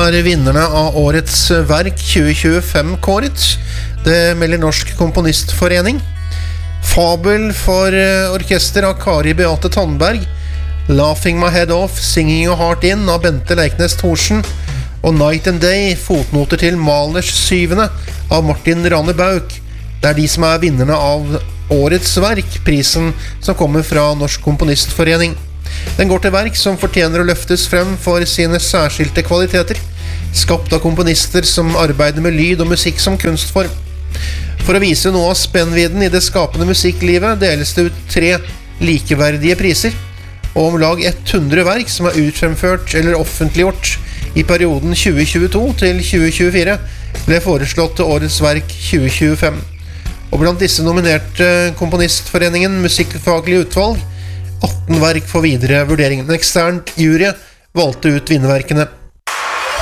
vinnerne av årets verk 2025 kåret. Det melder Norsk Komponistforening. Fabel for orkester av Kari Beate Tandberg, Laughing My Head Off, Singing Your Heart In av Bente Leiknes Thorsen, og Night and Day, fotnoter til Malers syvende av Martin Rane Bauk. Det er de som er vinnerne av årets verk, prisen som kommer fra Norsk Komponistforening. Den går til verk som fortjener å løftes frem for sine særskilte kvaliteter, skapt av komponister som arbeider med lyd og musikk som kunstform. For å vise noe av spennvidden i det skapende musikklivet deles det ut 3 likeverdige priser, og om lag 100 verk som er utfremført eller offentliggjort i perioden 2022 til 2024 ble foreslått til årets verk 2025. Og blant disse nominerte Komponistforeningen musikkfaglig utvalg 18 verk for videre vurdering. En eksternt jury valgte ut vinnerverkene.